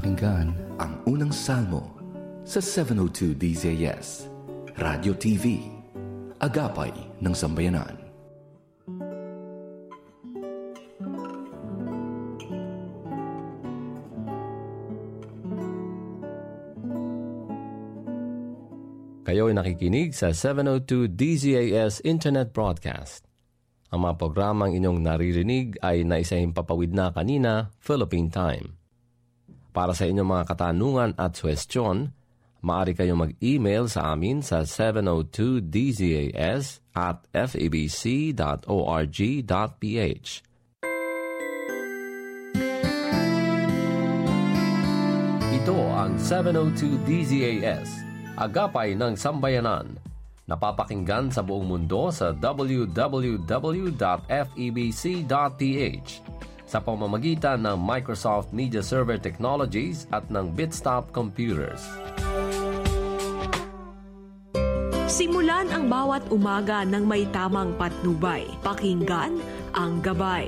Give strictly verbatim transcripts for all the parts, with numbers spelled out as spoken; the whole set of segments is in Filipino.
pakinggan ang unang salmo sa seven oh two D Z A S Radio T V, Agapay ng Sambayanan. Kayo ay nakikinig sa seven oh two D Z A S Internet Broadcast. Ang mga programang inyong naririnig ay naisahimpapawid na kanina, Philippine Time. Para sa inyong mga katanungan at suwestyon, maaari kayong mag-email sa amin sa seven oh two D Z A S at f e b c dot org dot p h. Ito ang seven oh two D Z A S, Agapay ng Sambayanan. Napapakinggan sa buong mundo sa w w w dot f e b c dot p h sa pamamagitan ng Microsoft Media Server Technologies at ng Bitstop Computers. Simulan ang bawat umaga ng may tamang patnubay. Pakinggan ang gabay.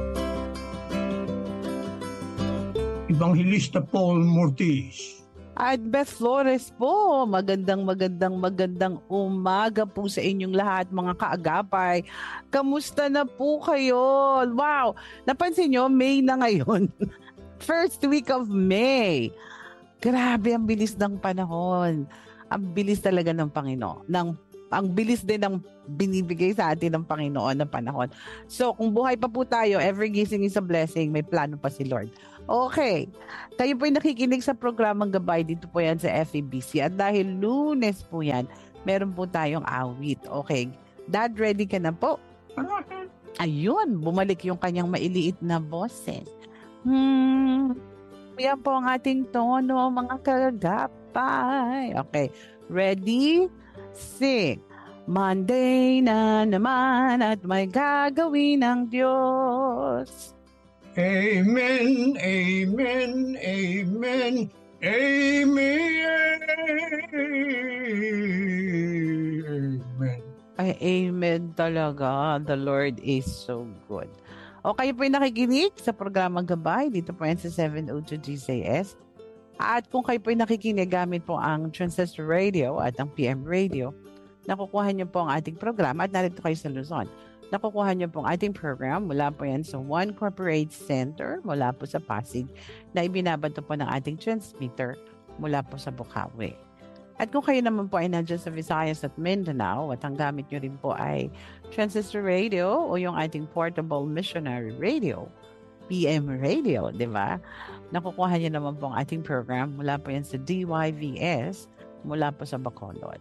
Evangelista Paul Mortis at Beth Flores po. Magandang magandang magandang umaga po sa inyong lahat, mga kaagapay. Kamusta na po kayo? Wow! Napansin nyo, May na ngayon. First week of May. Grabe, ang bilis ng panahon. Ang bilis talaga ng Panginoon. Ng, ang bilis din ng binibigay sa atin ng Panginoon ng panahon. So, kung buhay pa po tayo, every gising is a blessing. May plano pa si Lord. Okay. Kayo po ay nakikinig sa programang Gabay. Dito po yan sa F E B C. At dahil Lunes po yan, meron po tayong awit. Okay. Dad, ready ka na po? Ayun, bumalik yung kanyang mailiit na boses. Hmm, yan po ang ating tono, mga kagapay. Okay. Ready? Sing. Monday na naman at may gagawin ng Diyos. Amen, amen, amen, amen, amen. Ay, amen talaga. The Lord is so good. O kayo po yung nakikinig sa programang Gabay. Dito po yan sa seven oh two D Z S. At kung kayo po yung nakikinig gamit po ang Transistor Radio at ang P M Radio, nakukuha niyo po ang ating programa at narito kayo sa Luzon. Nakukuha niyo po ang ating program mula po yan sa One Corporate Center, mula po sa Pasig, na ibinabato po ng ating transmitter mula po sa Bukawi. At kung kayo naman po ay nandiyan sa Visayas at Mindanao at ang gamit niyo rin po ay Transistor Radio o yung ating Portable Missionary Radio, P M Radio, di ba? Nakukuha niyo naman po ang ating program mula po yan sa D Y V S, mula po sa Bacolod.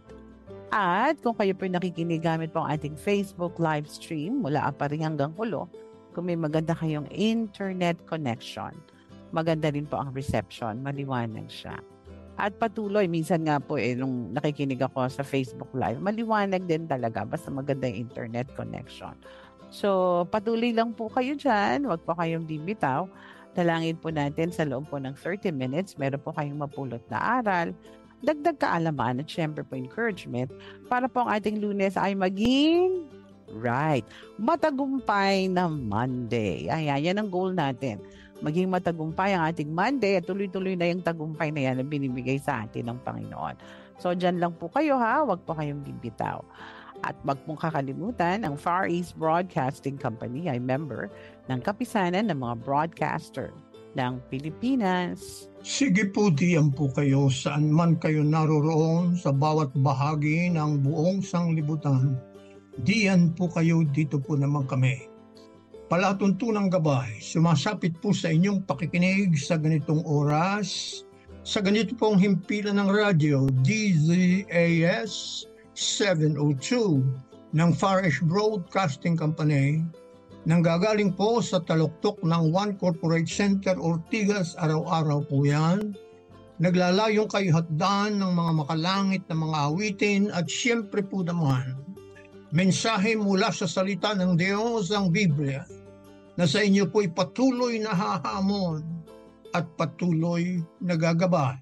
At kung kayo po nakikinig gamit po ang ating Facebook live stream mula Aparing hanggang Kulo, kung may maganda kayong internet connection, maganda rin po ang reception, maliwanag siya. At patuloy, minsan nga po eh, nung nakikinig ako sa Facebook live, maliwanag din talaga, basta maganda yung internet connection. So, patuloy lang po kayo dyan, huwag po kayong bibitaw. Dalangin po natin sa loob po ng thirty minutes, meron po kayong mapulot na aral, dagdag kaalaman at syempre po encouragement para po ang ating Lunes ay maging right, matagumpay na Monday. Ayan, yan ang goal natin. Maging matagumpay ang ating Monday at tuloy-tuloy na yung tagumpay na yan na binibigay sa atin ng Panginoon. So, dyan lang po kayo ha, wag po kayong bibitaw. At wag pong kakalimutan, ang Far East Broadcasting Company ay member ng kapisanan ng mga broadcaster ng Pilipinas. Sige po, diyan po kayo saan man kayo naroroon sa bawat bahagi ng buong sanglibutan. Diyan po kayo, dito po naman kami. Palatuntunang Gabay, sumasapit po sa inyong pakikinig sa ganitong oras, sa ganito pong himpilan ng radyo, D Z A S seven oh two ng Far East Broadcasting Company, nanggagaling po sa taluktok ng One Corporate Center, Ortigas, araw-araw po yan. Naglalayong kayo hatdan ng mga makalangit na mga awitin at siyempre po naman, mensahe mula sa salita ng Diyos, ang Biblia, na sa inyo po'y patuloy na hahamon at patuloy na gagabay.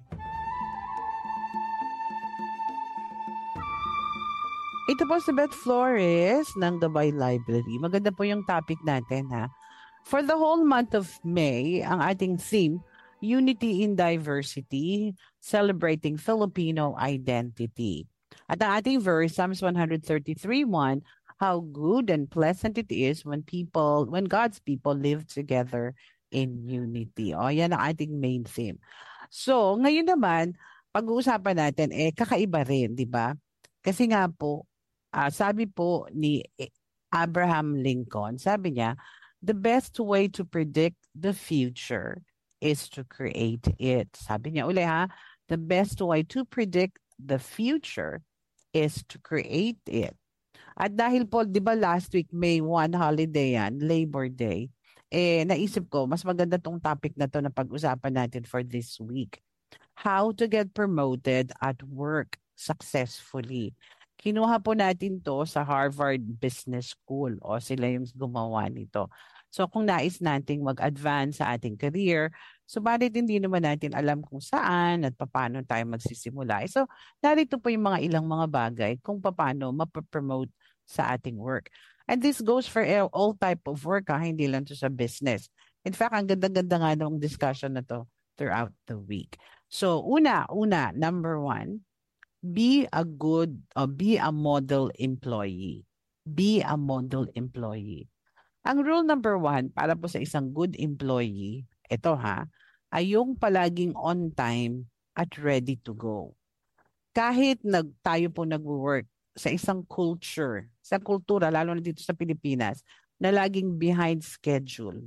Ito po si Beth Flores ng Gabay Library. Maganda po yung topic natin ha. For the whole month of May, ang ating theme Unity in Diversity, Celebrating Filipino Identity. At ang ating verse, Psalms one thirty-three one, how good and pleasant it is when people, when God's people live together in unity. O, yan ang ating main theme. So, ngayon naman, pag-uusapan natin, eh, kakaiba rin, di ba? Kasi nga po, uh, sabi po ni Abraham Lincoln, sabi niya, the best way to predict the future is to create it. Sabi niya uli ha, the best way to predict the future is to create it. At dahil po, di ba last week may one holiday yan, Labor Day, eh naisip ko, mas maganda tong topic na to na pag-usapan natin for this week. How to get promoted at work successfully. Kinuha po natin to sa Harvard Business School o sila yung gumawa nito. So kung nais nating mag-advance sa ating career, subalit hindi naman natin alam kung saan at paano tayo magsisimula. So narito po yung mga ilang mga bagay kung paano mapapromote sa ating work. And this goes for all type of work, ha? Hindi lang to sa business. In fact, ang ganda-ganda nga ng discussion na to throughout the week. So una, una, number one, be a good, or be a model employee. Be a model employee. Ang rule number one, para po sa isang good employee, ito ha, ay yung palaging on time at ready to go. Kahit nag, tayo po nag-work sa isang culture, sa kultura, lalo na dito sa Pilipinas, na laging behind schedule,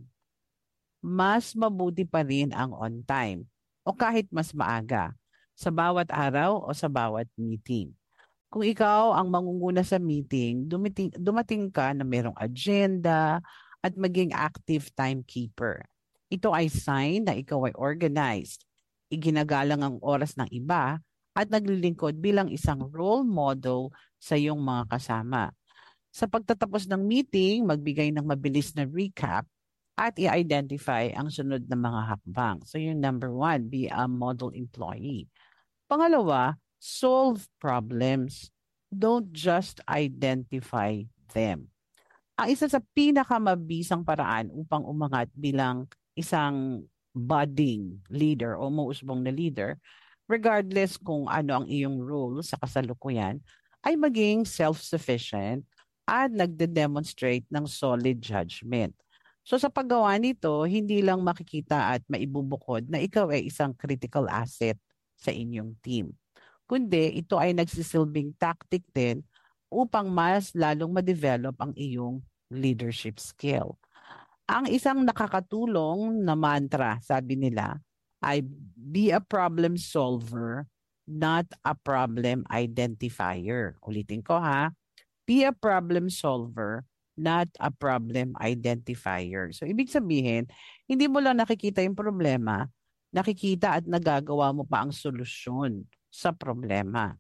mas mabuti pa rin ang on time o kahit mas maaga sa bawat araw o sa bawat meeting. Kung ikaw ang mangunguna sa meeting, dumating, dumating ka na mayroong agenda at maging active timekeeper. Ito ay sign na ikaw ay organized, iginagalang ang oras ng iba at naglilingkod bilang isang role model sa iyong mga kasama. Sa pagtatapos ng meeting, magbigay ng mabilis na recap at i-identify ang sunod na mga hakbang. So yung number one, be a model employee. Pangalawa, solve problems. Don't just identify them. Ang isa sa pinakamabisang paraan upang umangat bilang isang budding leader o mausbong na leader, regardless kung ano ang iyong role sa kasalukuyan, ay maging self-sufficient at nagde-demonstrate ng solid judgment. So sa paggawa nito, hindi lang makikita at maibubukod na ikaw ay isang critical asset sa inyong team, kundi ito ay nagsisilbing tactic din upang mas lalong ma-develop ang iyong leadership skill. Ang isang nakakatulong na mantra, sabi nila, ay be a problem solver, not a problem identifier. Ulitin ko ha, be a problem solver, not a problem identifier. So ibig sabihin, hindi mo lang nakikita yung problema, nakikita at nagagawa mo pa ang solusyon sa problema.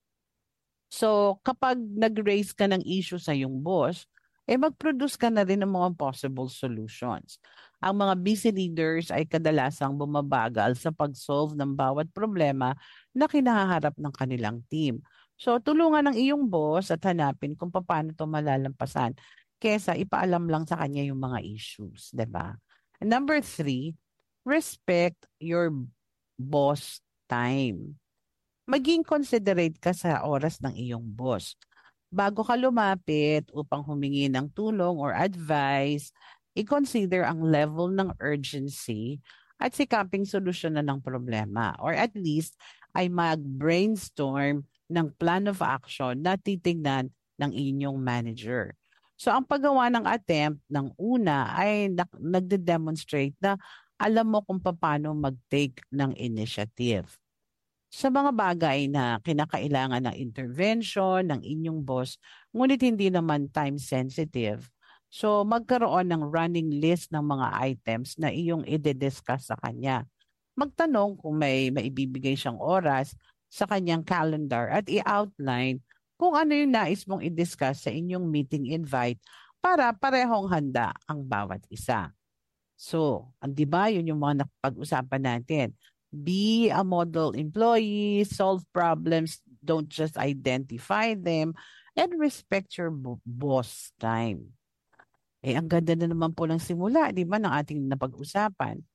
So kapag nag-raise ka ng issue sa iyong boss, eh mag-produce ka na rin ng mga possible solutions. Ang mga busy leaders ay kadalasang bumabagal sa pag-solve ng bawat problema na kinaharap ng kanilang team. So tulungan ng iyong boss at hanapin kung paano ito malalampasan kesa ipaalam lang sa kanya yung mga issues, diba? And number three, respect your boss time. Maging considerate ka sa oras ng iyong boss. Bago ka lumapit upang humingi ng tulong or advice, i-consider ang level ng urgency at sikaping solusyonan ng problema. Or at least ay mag-brainstorm ng plan of action na titignan ng inyong manager. So ang paggawa ng attempt ng una ay nagde-demonstrate na alam mo kung paano mag-take ng initiative. Sa mga bagay na kinakailangan ng intervention ng inyong boss, ngunit hindi naman time sensitive, so magkaroon ng running list ng mga items na iyong i-discuss sa kanya. Magtanong kung may maibibigay siyang oras sa kanyang calendar at i-outline kung ano yung nais mong i-discuss sa inyong meeting invite para parehong handa ang bawat isa. So, di ba, yun yung mga napag-usapan natin. Be a model employee, solve problems, don't just identify them, and respect your boss time. Eh, ang ganda na naman po ng simula, di ba, ng ating napag-usapan.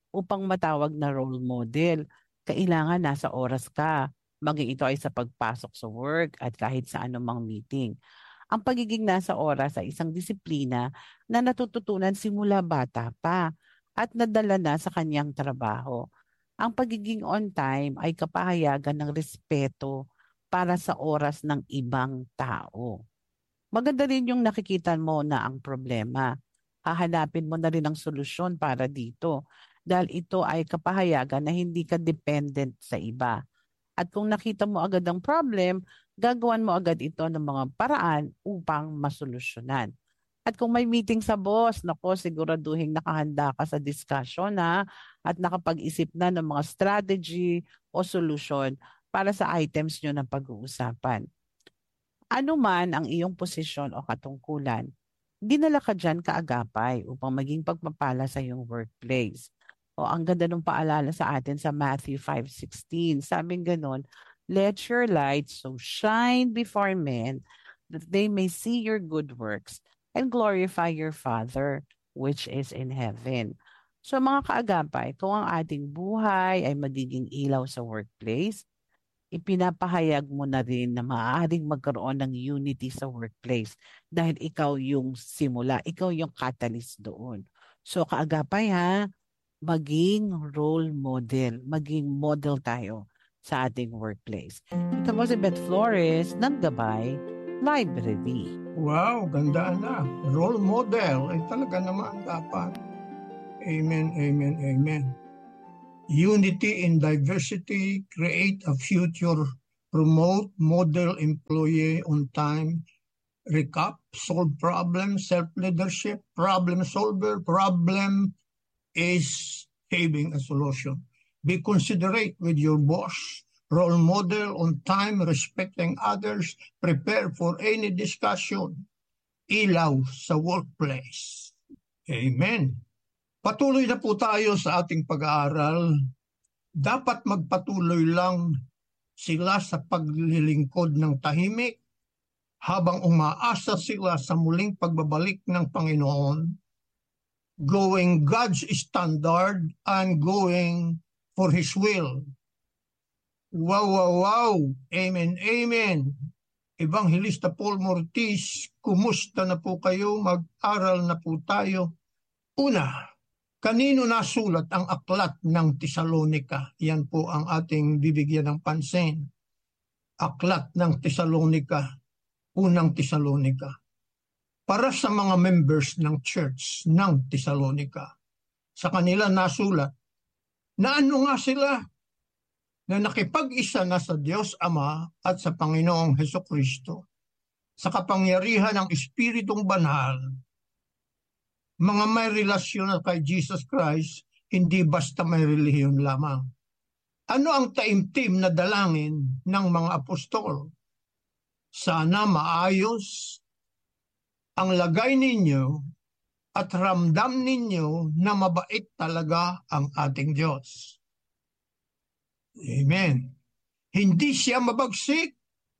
upang matawag na role model. Kailangan nasa oras ka, maging ito ay sa pagpasok sa work at kahit sa anumang meeting. Ang pagiging nasa oras ay isang disiplina na natututunan simula bata pa at nadala na sa kanyang trabaho. Ang pagiging on time ay kapahayagan ng respeto para sa oras ng ibang tao. Maganda rin yung nakikita mo na ang problema. Hahanapin mo na rin ang solusyon para dito dahil ito ay kapahayagan na hindi ka dependent sa iba. At kung nakita mo agad ang problem, gagawan mo agad ito ng mga paraan upang masolusyonan. At kung may meeting sa boss, nako, siguraduhin nakahanda ka sa discussion ha, at nakapag-isip na ng mga strategy o solution para sa items nyo ng pag-uusapan. Ano man ang iyong posisyon o katungkulan, dinala ka dyan kaagapay upang maging pagpapala sa iyong workplace. O ang ganda ng paalala sa atin sa Matthew five sixteen, sabing ganon, let your light so shine before men that they may see your good works and glorify your Father which is in heaven. So mga kaagapay, kung ang ating buhay ay magiging ilaw sa workplace, ipinapahayag mo na rin na maaaring magkaroon ng unity sa workplace dahil ikaw yung simula, ikaw yung catalyst doon. So kaagapay ha, maging role model, maging model tayo sa ating workplace. Ito po si Beth Flores ng Gabay Library. Wow, ganda na. Role model ay talaga naman dapat. Amen, amen, amen. Unity in diversity, create a future, promote model employee on time, recap, solve problems, self-leadership, problem solver, problem is having a solution. Be considerate with your boss, role model on time, respecting others, prepare for any discussion. Ilaw sa workplace. Amen. Patuloy na po tayo sa ating pag-aaral. Dapat magpatuloy lang sila sa paglilingkod ng tahimik habang umaasa sila sa muling pagbabalik ng Panginoon, going God's standard and going for His will. Wow, wow, wow. Amen, amen. Evangelista Paul Mortiz, kumusta na po kayo? Mag-aral na po tayo. Una, kanino nasulat ang aklat ng Tesalonika? Yan po ang ating bibigyan ng pansin. Aklat ng Tesalonika, unang Tesalonika. Para sa mga members ng church ng Tesalonika. Sa kanila nasulat na ano nga sila? Na nakipag-isa na sa Diyos Ama at sa Panginoong Hesukristo sa kapangyarihan ng Espiritong Banal, mga may relasyon kay Jesus Christ, hindi basta may relihiyon lamang. Ano ang taimtim na dalangin ng mga apostol? Sana maayos ang lagay ninyo at ramdam ninyo na mabait talaga ang ating Diyos. Amen. Hindi siya mabagsik.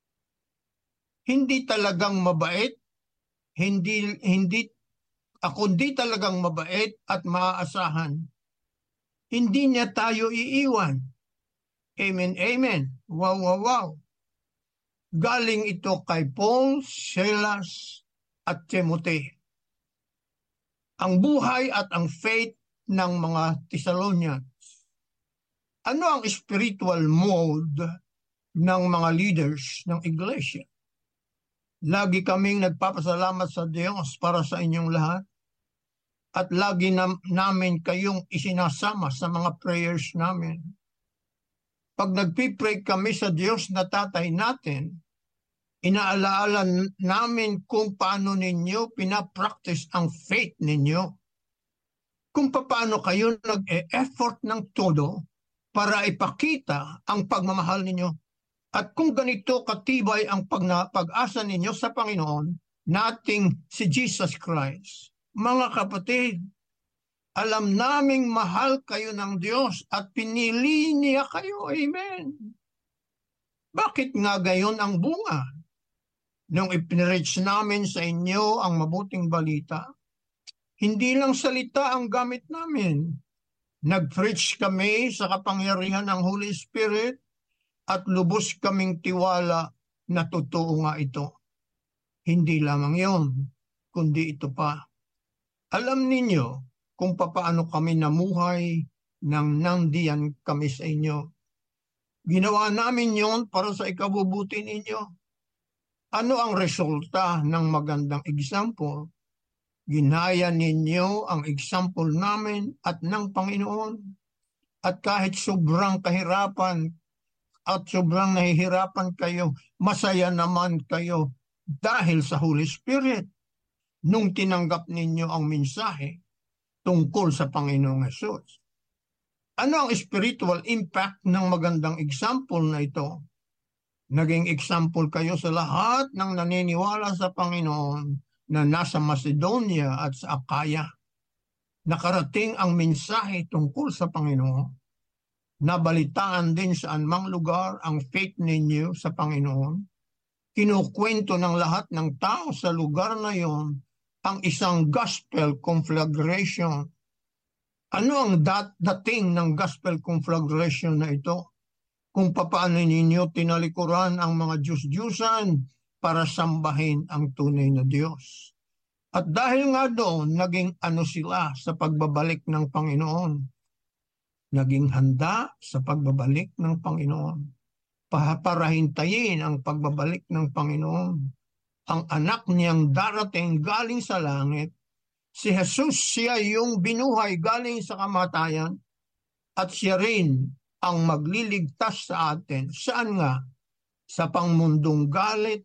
Hindi talagang mabait. Hindi hindi ako di talagang mabait at maaasahan. Hindi niya tayo iiwan. Amen, amen. Wow, wow, wow. Galing ito kay Paul, Silas, at Timothy. Ang buhay at ang faith ng mga Thessalonians. Ano ang spiritual mode ng mga leaders ng iglesia? Lagi kaming nagpapasalamat sa Diyos para sa inyong lahat. At lagi na, namin kayong isinasama sa mga prayers namin. Pag nagpipray kami sa Diyos na Tatay natin, inaalaala namin kung paano ninyo pinapractice ang faith ninyo. Kung paano kayo nag-e-effort ng todo para ipakita ang pagmamahal ninyo. At kung ganito katibay ang pag-asa ninyo sa Panginoon, nating si Jesus Christ. Mga kapatid, alam naming mahal kayo ng Diyos at pinili niya kayo. Amen. Bakit nga gayon ang bunga? Nung ipinreach namin sa inyo ang mabuting balita, hindi lang salita ang gamit namin. Nag-preach kami sa kapangyarihan ng Holy Spirit at lubos kaming tiwala na totoo nga ito. Hindi lamang yon, kundi ito pa. Alam ninyo kung papaano kami namuhay nang nandiyan kami sa inyo. Ginawa namin yon para sa ikabubuti ninyo. Ano ang resulta ng magandang example? Ginaya ninyo ang example namin at ng Panginoon. At kahit sobrang kahirapan at sobrang nahihirapan kayo, masaya naman kayo dahil sa Holy Spirit nung tinanggap ninyo ang mensahe tungkol sa Panginoong Hesus. Ano ang spiritual impact ng magandang example na ito? Naging example kayo sa lahat ng naniniwala sa Panginoon na nasa Macedonia at sa Akaya. Nakarating ang mensahe tungkol sa Panginoon. Nabalitaan din sa anumang lugar ang faith ninyo sa Panginoon. Kinukwento ng lahat ng tao sa lugar na yon ang isang gospel conflagration. Ano ang dat dating ng gospel conflagration na ito? Kung papaano ninyo tinalikuran ang mga Diyos-Diyusan para sambahin ang tunay na Diyos. At dahil nga doon, naging ano sila sa pagbabalik ng Panginoon. Naging handa sa pagbabalik ng Panginoon. Para hintayin ang pagbabalik ng Panginoon. Ang anak niyang darating galing sa langit. Si Jesus, siya yung binuhay galing sa kamatayan. At siya rin ang magliligtas sa atin. Saan nga? Sa pangmundong galit